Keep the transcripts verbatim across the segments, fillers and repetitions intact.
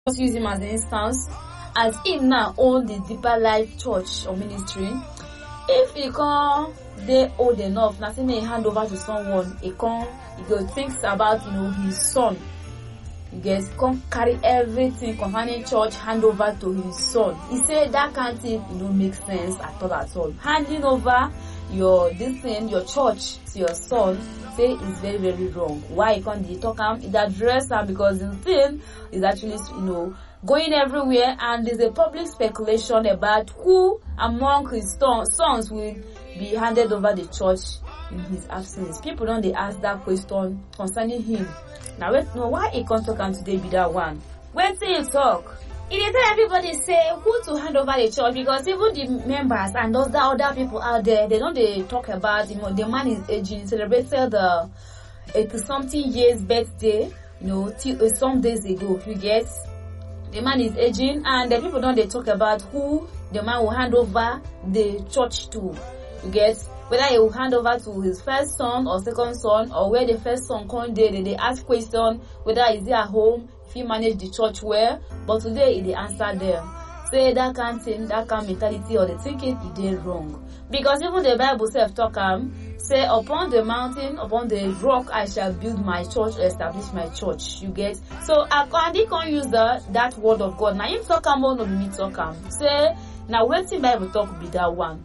just use him as an instance, as him now own the Deeper Life Church or ministry. If he can't they old enough, nothing may hand over to someone, he can't he go thinks about you know his son. You guys can't carry everything concerning church hand over to his son. He said that can't thing you know make sense at all at all. Handing over your this thing, your church to your son, say is very very wrong. Why you can't talk him? It address her because the thing is actually you know going everywhere, and there's a public speculation about who among his sons will be handed over the church in his absence. People don't they ask that question concerning him. Now wait, no, why he can't talk and today be that one? When he talk, it is everybody say who to hand over the church, because even the members and those other people out there, they don't they talk about you know the man is aging, celebrated the eighty something years birthday, you know, till, uh, some days ago. You get the man is aging, and the people don't they talk about who the man will hand over the church to. You get whether he will hand over to his first son or second son, or where the first son come there, they, they ask question whether is he at home, if he manage the church well. But today they answer them. Say that kind thing, that kind mentality or the thinking it did wrong. Because even the Bible self talk um say upon the mountain, upon the rock I shall build my church, establish my church. You get so I can't use the that word of God. Now you talk am no be me talk am. Say now wetin Bible talk be that one.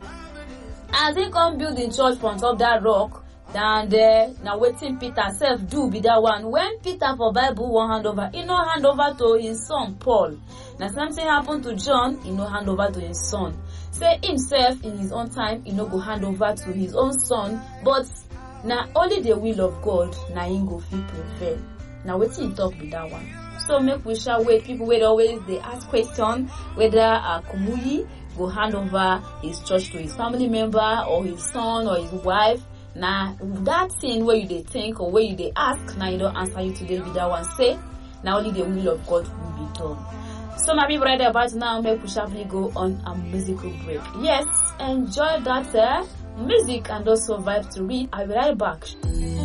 As he come build the church on top that rock, and uh, now waiting Peter self do be that one. When Peter for Bible one hand over, he no hand over to his son Paul. Now something happened to John, he no hand over to his son. Say himself in his own time, he no go hand over to his own son. But now only the will of God, now he go feel prefer. Now waiting talk be that one. So make we shall wait. People wait always they ask question whether uh, Kumuyi go hand over his church to his family member or his son or his wife. Now that thing where you they think or where you they ask, now you don't answer you today with that one. Say now only the will of God will be done. So my people right about now, make we sharply go on a musical break. Yes, enjoy that uh, music and also vibe to read. I'll be right back.